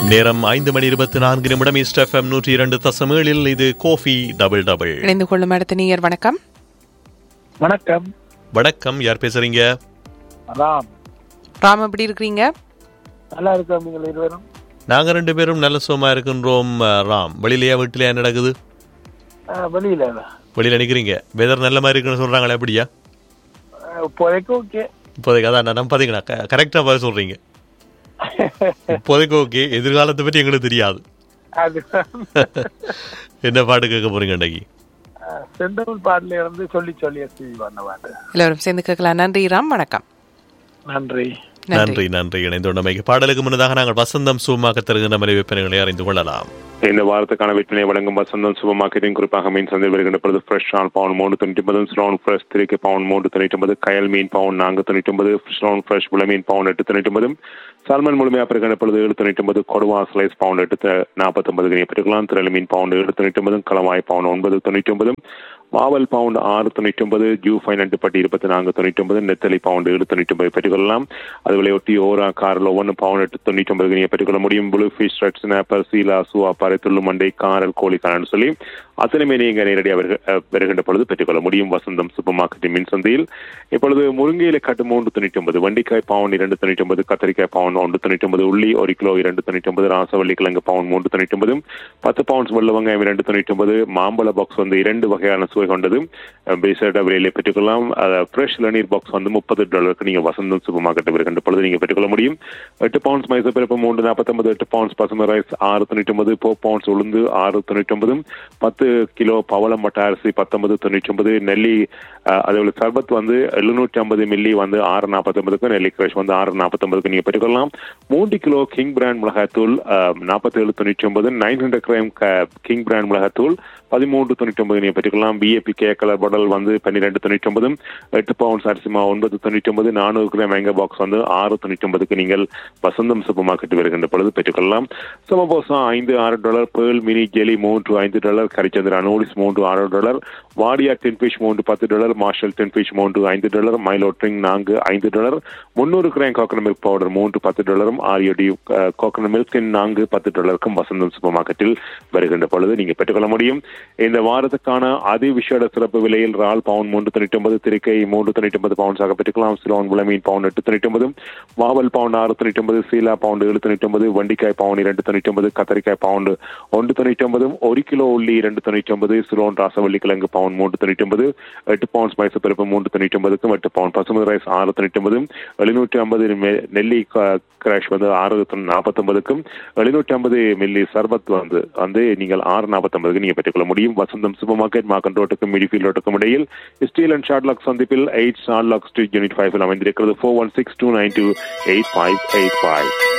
நேரம் 5:24 east FM 102.7 இது Kofi double double. இணைந்து கொள்ளும் அடுத்த நேயர் வணக்கம். வணக்கம். வணக்கம், யார் பேசுறீங்க? ராம். ராம், எப்படி இருக்கிறீங்க? நல்லா இருக்கோம். நீங்கள் இருவரும்? நாங்க 2 பேரும் நல்ல சுகமா இருக்கின்றோம். ராம், வெளியிலயா வீட்டிலயா என்ன நடக்குது? வெளியில நிக்கிறீங்க. வெதர் நல்ல மாதிரி இருக்குன்னு சொல்றாங்களே, அப்படியா? இப்போதைக்கு ஓகே. இப்போதைக்கு அதான் நான் பாத்தீங்கன்னா கரெக்டா பதில் சொல்றீங்க. இப்போதைக்கு ஓகே, எதிர்காலத்தை பற்றி எங்களுக்கு தெரியாது. என்ன பாட்டு கேட்க போறீங்க அன்னைக்கு? செந்தமிழ் பாடல இருந்து சொல்லி பண்ண பாட்டு எல்லாரும் சேர்ந்து கேட்கலாம். நன்றி ராம், வணக்கம். நன்றி நன்றி நன்றி. இணைந்துள்ளமைக்கு பாடலுக்கு முன்னதாக நாங்கள் வசந்தம் சூமாக்க தருகின்ற மலை விற்பனைகளை அறிந்து கொள்ளலாம். இந்த வாரத்துக்கான விற்பனை வழங்கும் வசந்தம் சூப்பர் மார்க்கெட்டின் குறிப்பாக மீன் சந்தையில் வருகின்ற பொழுது ஃப்ரெஷ் ஆல் பவுன் 399, ஸ்லோன் ஃப்ரெஷ் திரிக்கு பவுன் 399, கயல் மீன் பவுன் 499, ஸ்லோன் ஃப்ரெஷ் புல மீன் பவுன் 899, சால்மன் முழுமையாக பெறுகின்ற பொழுது 799, கொடுவா ஸ்லைஸ் பவுன் 849 பெற்றுக்கலாம். திரளி மீன் பவுன் 799, களவாய் பவுன் 999, மாவல் பவுண்ட் 699, ஜூ ஃபைன் அட்டுப்பட்டி 2499, நெத்தலி பவுண்ட் 799 பெற்றுக்கொள்ளலாம். அதுகளை ஒட்டி ஓரா காரில் 1 பவுண்ட் 899 பெற்றுக்கொள்ள முடியும். ப்ளூ ஃபிஷ், ரெட் ஸ்னாப்பர், சீலா, சூவா, பாறை, துள்ளு மண்டை, காரல், கோழிக்காரன்னு சொல்லி அத்தனைமே நீங்கள் நேரடியாக வருகின்ற பொழுது பெற்றுக்கொள்ள முடியும். வசந்தம் சூப்பர் மார்க்கெட்டின் மின் சந்தையில் இப்பொழுது முருங்கையில கட்டு 399, வண்டிக்காய் பவுண்ட் 299, கத்திரிக்காய் பவுண்ட் 199, உள்ளி 1 கிலோ 299, ராசவள்ளி கிழங்கு பவுண்ட் 399, 10 பவுண்ட்ஸ் வெள்ள வெங்காயம் 299, மாம்பழ பாக்ஸ் 2 வகையான சுவை கொண்டது பேசட் விலையிலே பெற்றுக்கொள்ளலாம். ஃப்ரெஷ் இளநீர் பாக்ஸ் $30 நீங்க வசந்தம் சூப்பர் மார்க்கெட் வருகின்ற பொழுது நீங்க பெற்றுக்கொள்ள முடியும். 8 பவுண்ட்ஸ் மைசூர் பருப்பு 349, 8 பவுண்ட்ஸ் பசுமை ரைஸ் 699, 4 பவுண்ட்ஸ் உளுந்து 699, 10 கிலோ பவளம் மட்ட அரிசி 1999, நெல்லி அதோட சர்பத் 750 மில்லி 649, நெல்லி கிரஷ் 649 நீங்க பெற்றுக்கொள்ளலாம். 3 கிலோ கிங் பிராண்ட் மிளகாத்தூள் 4799, 900 கிராம் கிங் பிராண்ட் மிளகாத்தூள் 1399 நீங்க பெற்றுக்கொள்ளலாம். பிஏபி கே கலர் பாடல் 1299, 8 பவுண்ட்ஸ் அரிசிமா 999, 400 கிராம் மேங்கோ பாக்ஸ் 699 நீங்கள் வசந்தம் சூப்பர் மார்க்கெட் வருகின்ற பொழுது பெற்றுக்கொள்ளலாம். Samosa $5-6, pearl mini jelly $3-5, கரிச்சந்திர அனோலிஸ் $3-6, Wadia டென்ஃபிஷ் $10, marshal டென்ஃபிஷ் $5, Milo drink $5, 300 gram coconut milk powder $10, ஆரியோடி coconut milk $10 வசந்தம் சூப்பர் மார்க்கெட்டில் வருகின்ற பொழுது நீங்க பெற்றுக்கொள்ள முடியும். இந்த வாரத்துக்கான அதி விஷேட சிறப்பு விலையில் ரால் பவுண்ட் 399, திரிக்கை 399 பவுண்ட்ஸாக பெற்றுக்கலாம். சிலோன் விளமீன் பவுண்ட் 899, மாவல் பவுண்ட் 699, சீலா பவுண்ட் 799, வண்டிக்காய் பவுண்ட் 299, கத்தரிக்காய் பவுண்ட் 199, 1 கிலோ உள்ளி 299, சிலோன் ராசவள்ளி கிழங்கு பவுண்ட் 399, 8 பவுண்ட்ஸ் மைசூர் பருப்பு 399, 8 பவுண்ட் பசுமை ரைஸ் 699, 750 நெல்லி கிராஷ் 649, 750 மில்லி சர்பத் நீங்கள் 649 நீங்க பெற்றுக்கொள்ள முடியும். வசந்தம் சூப்பர் மார்க்கெட் மார்க்கன் ரோட்டுக்கும் மிடிஃபீல்ட் ரோட்டுக்கும் இடையில் ஸ்டீல் அண்ட் ஷார்ட்லாக் சந்திப்பில் 8 ஷார்ட்லாக் ஸ்ட்ரீட் யூனிட் 5 அமைந்திருக்கிறது. 4162928585.